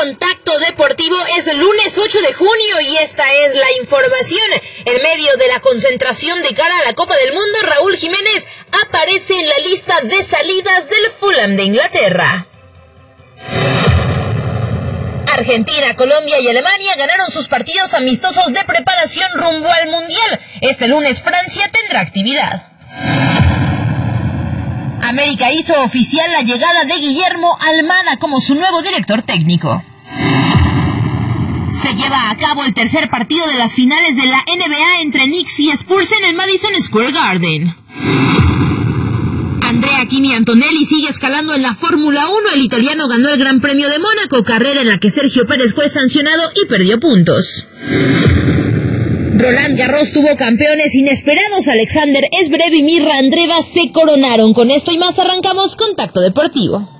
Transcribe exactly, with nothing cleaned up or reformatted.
Contacto Deportivo. Es lunes ocho de junio y esta es la información. En medio de la concentración de cara a la Copa del Mundo, Raúl Jiménez aparece en la lista de salidas del Fulham de Inglaterra. Argentina, Colombia y Alemania ganaron sus partidos amistosos de preparación rumbo al Mundial. Este lunes Francia tendrá actividad. América hizo oficial la llegada de Guillermo Almada como su nuevo director técnico. Se lleva a cabo el tercer partido de las finales de la N B A entre Knicks y Spurs en el Madison Square Garden. Andrea Kimi Antonelli sigue escalando en la Fórmula uno. El italiano ganó el Gran Premio de Mónaco, carrera en la que Sergio Pérez fue sancionado y perdió puntos. Roland Garros tuvo campeones inesperados. Alexander Zverev y Mirra Andreeva se coronaron. Con esto y más arrancamos Contacto Deportivo.